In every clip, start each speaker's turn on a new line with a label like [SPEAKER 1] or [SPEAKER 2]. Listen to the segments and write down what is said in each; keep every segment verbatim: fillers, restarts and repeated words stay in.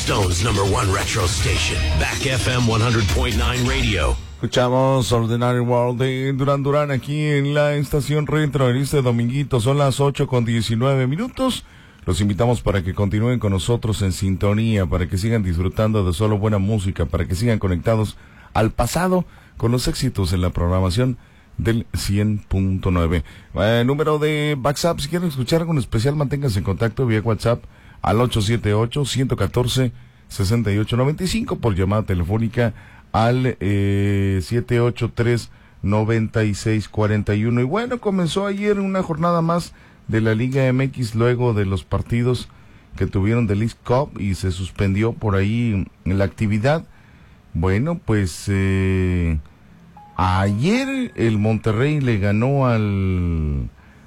[SPEAKER 1] Stone's number one retro station, Back F M one hundred point nine Radio.
[SPEAKER 2] Escuchamos Ordinary World de Duran Duran aquí en la estación retro en este dominguito. Son las ocho con diecinueve minutos. Los invitamos para que continúen con nosotros en sintonía, para que sigan disfrutando de solo buena música, para que sigan conectados al pasado con los éxitos en la programación del cien punto nueve. Eh, número de WhatsApp, si quieren escuchar algo en especial, manténganse en contacto vía WhatsApp al ocho siete ocho, uno uno cuatro, seis ocho nueve cinco, por llamada telefónica al eh, siete ocho tres, nueve seis cuatro uno. Y bueno, comenzó ayer una jornada más de la Liga M X luego de los partidos que tuvieron de League Cup y se suspendió por ahí en la actividad. Bueno, pues eh, ayer el Monterrey le ganó al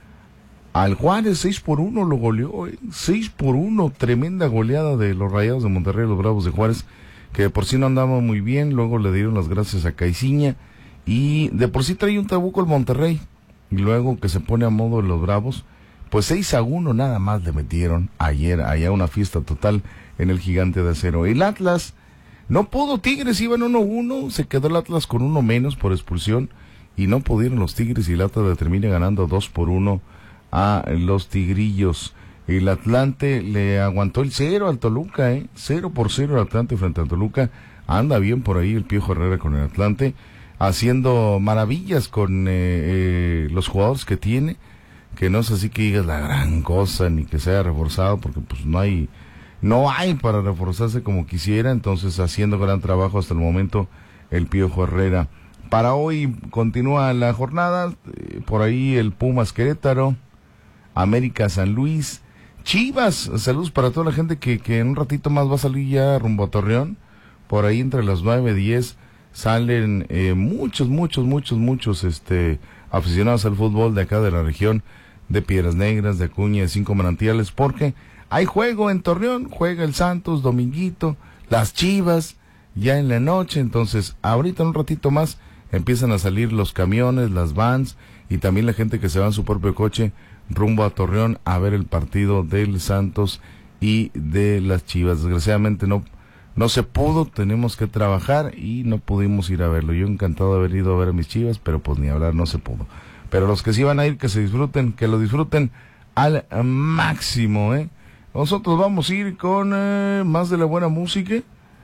[SPEAKER 2] al Juárez seis por uno, lo goleó, eh, seis por uno, tremenda goleada de los Rayados de Monterrey, los Bravos de Juárez, que de por sí no andaban muy bien. Luego le dieron las gracias a Caiciña y de por sí trae un trabuco el Monterrey, y luego que se pone a modo de los Bravos, pues seis a uno nada más le metieron ayer, allá una fiesta total en el Gigante de Acero. El Atlas no pudo, Tigres iban uno uno, se quedó el Atlas con uno menos por expulsión y no pudieron los Tigres y el Atlas le termina ganando dos por uno a los Tigrillos. El Atlante le aguantó el cero al Toluca, eh, cero por cero el Atlante frente al Toluca. Anda bien por ahí el Piojo Herrera con el Atlante, haciendo maravillas con eh, eh, los jugadores que tiene, que no es así que digas la gran cosa ni que sea reforzado, porque pues no hay no hay para reforzarse como quisiera. Entonces haciendo gran trabajo hasta el momento el Piojo Herrera. Para hoy continúa la jornada, eh, por ahí el Pumas Querétaro, América San Luis, Chivas. Saludos para toda la gente que, que en un ratito más va a salir ya rumbo a Torreón. Por ahí entre las nueve, diez salen eh, muchos, muchos, muchos, muchos este aficionados al fútbol de acá de la región de Piedras Negras, de Acuña, de Cinco Manantiales, porque hay juego en Torreón, juega el Santos, dominguito, las Chivas, ya en la noche. Entonces ahorita en un ratito más empiezan a salir los camiones, las vans y también la gente que se va en su propio coche rumbo a Torreón a ver el partido del Santos y de las Chivas. Desgraciadamente no no se pudo, tenemos que trabajar y no pudimos ir a verlo. Yo encantado de haber ido a ver a mis Chivas, pero pues ni hablar, no se pudo. Pero los que sí van a ir, que se disfruten, que lo disfruten al máximo, ¿eh? Nosotros vamos a ir con eh, más de la buena música.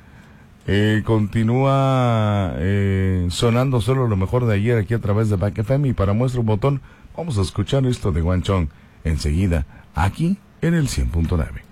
[SPEAKER 2] Eh, continúa eh, sonando solo lo mejor de ayer aquí a través de Back F M, y para muestra un botón vamos a escuchar esto de Guanchón enseguida aquí en el cien punto nueve.